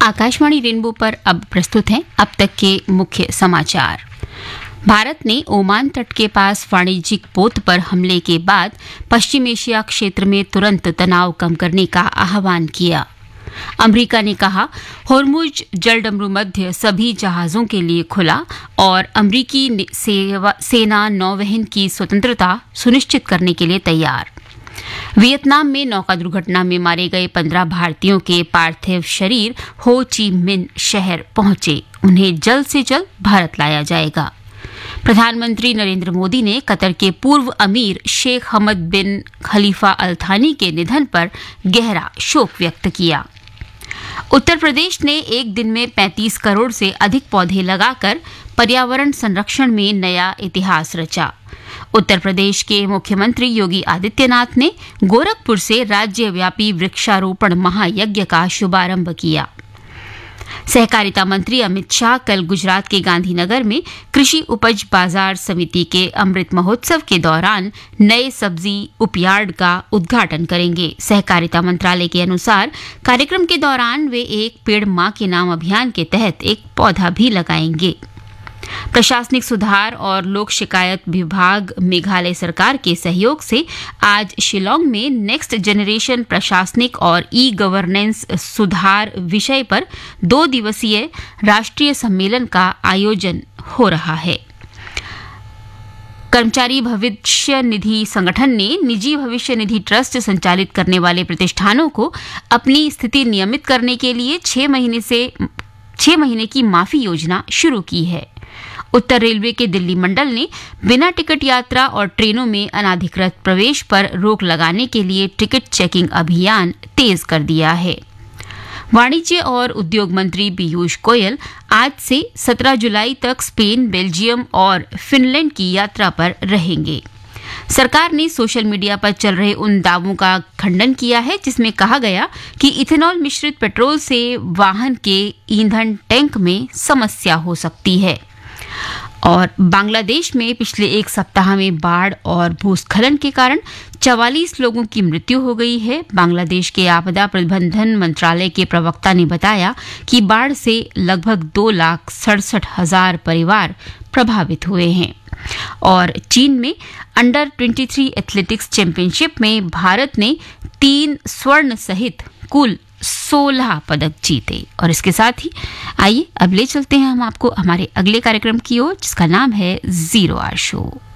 Akashvani rainbow पर अब प्रस्तुत हैं अब तक के मुख्य समाचार। भारत ने ओमान तट के पास वाणिज्यिक पोत पर हमले के बाद पश्चिम एशिया क्षेत्र में तुरंत तनाव कम करने का आह्वान किया। अमेरिका ने कहा होर्मुज जलडमरू मध्य सभी जहाजों के लिए खुला और अमेरिकी सेना नौवहन की स्वतंत्रता सुनिश्चित करने के लिए तैयार। वियतनाम में नौका दुर्घटना में मारे गए 15 भारतीयों के पार्थिव शरीर हो ची मिन्ह शहर पहुंचे। उन्हें जल्द से जल्द भारत लाया जाएगा। प्रधानमंत्री नरेंद्र मोदी ने कतर के पूर्व अमीर शेख हमद बिन खलीफा अल थानी के निधन पर गहरा शोक व्यक्त किया। उत्तर प्रदेश ने एक दिन में 35 करोड़ से अधिक पौधे लगाकर पर्यावरण संरक्षण में नया इतिहास रचा। उत्तर प्रदेश के मुख्यमंत्री योगी आदित्यनाथ ने गोरखपुर से राज्यव्यापी वृक्षारोपण महायज्ञ का शुभारंभ किया। सहकारिता मंत्री अमित शाह कल गुजरात के गांधीनगर में कृषि उपज बाजार समिति के अमृत महोत्सव के दौरान नए सब्जी उपयार्ड का उद्घाटन करेंगे। सहकारिता मंत्रालय के अनुसार कार्यक्रम के दौरान वे एक पेड़ मां के नाम अभियान के तहत एक पौधा भी लगाएंगे। प्रशासनिक सुधार और लोक शिकायत विभाग मेघालय सरकार के सहयोग से आज शिलांग में नेक्स्ट जनरेशन प्रशासनिक और ई गवर्नेंस सुधार विषय पर 2 दिवसीय राष्ट्रीय सम्मेलन का आयोजन हो रहा है। कर्मचारी भविष्य निधि संगठन ने निजी भविष्य निधि ट्रस्ट संचालित करने वाले प्रतिष्ठानों को अपनी स्थिति नियमित करने के लिए 6 महीने की माफी योजना शुरू की है। उत्तर रेलवे के दिल्ली मंडल ने बिना टिकट यात्रा और ट्रेनों में अनाधिकृत प्रवेश पर रोक लगाने के लिए टिकट चेकिंग अभियान तेज कर दिया है। वाणिज्य और उद्योग मंत्री पीयूष गोयल आज से 17 जुलाई तक स्पेन, बेल्जियम और फिनलैंड की यात्रा पर रहेंगे। सरकार ने सोशल मीडिया पर चल रहे उन दावों का खंडन किया है जिसमें कहा गया कि इथेनॉल मिश्रित पेट्रोल से वाहन के ईंधन टैंक में समस्या हो सकती है। और बांग्लादेश में पिछले एक सप्ताह में बाढ़ और भूस्खलन के कारण 44 लोगों की मृत्यु हो गई है। बांग्लादेश के आपदा प्रबंधन मंत्रालय के प्रवक्ता ने बताया कि बाढ़ से लगभग 2,67,000 परिवार प्रभावित हुए हैं। और चीन में अंडर 23 एथलेटिक्स चैंपियनशिप में भारत ने 3 स्वर्ण सहित कुल 16 पदक जीते। और इसके साथ ही आइए अब ले चलते हैं हम आपको हमारे अगले कार्यक्रम की ओर जिसका नाम है 0 आवर शो।